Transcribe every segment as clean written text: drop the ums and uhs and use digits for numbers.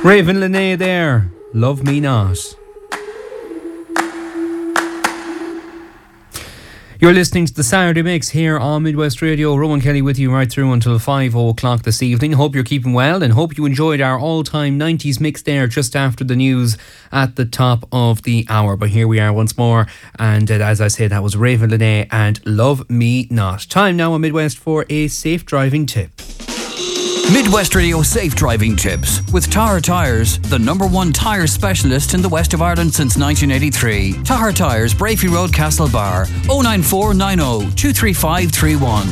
Raven Lene there, Love Me Not. You're listening to the Saturday Mix here on Midwest Radio. Rowan Kelly with you right through until 5 o'clock this evening. Hope you're keeping well and hope you enjoyed our all-time 90s mix there just after the news at the top of the hour. But here we are once more, and as I said, that was Raven Lene and Love Me Not. Time now on Midwest for a safe driving tip. Midwest Radio Safe Driving Tips with Tahar Tyres, the #1 tyre specialist in the west of Ireland since 1983. Tahar Tyres, Brafey Road, Castlebar, 09490 23531.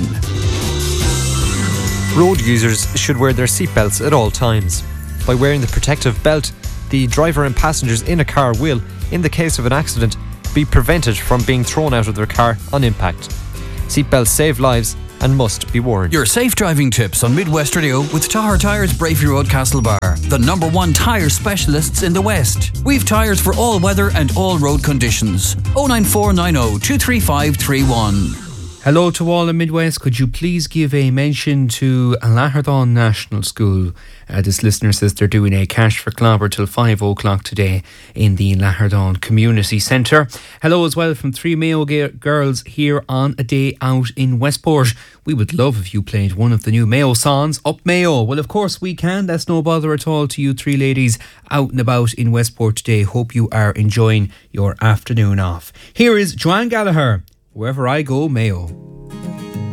Road users should wear their seatbelts at all times. By wearing the protective belt, the driver and passengers in a car will, in the case of an accident, be prevented from being thrown out of their car on impact. Seatbelts save lives and must be worn. Your safe driving tips on Midwest Radio with Tahar Tyres, Brafey Road, Castlebar, the #1 tyre specialists in the West. We've tyres for all weather and all road conditions. 09490 23531. Hello to all in Midwest. Could you please give a mention to Lahardon National School? This listener says they're doing a cash for clobber till 5 o'clock today in the Lahardon Community Centre. Hello as well from 3 Mayo girls here on a day out in Westport. We would love if you played one of the new Mayo songs, Up Mayo. Well, of course we can. That's no bother at all to you 3 ladies out and about in Westport today. Hope you are enjoying your afternoon off. Here is Joanne Gallagher, Wherever I Go, Mayo.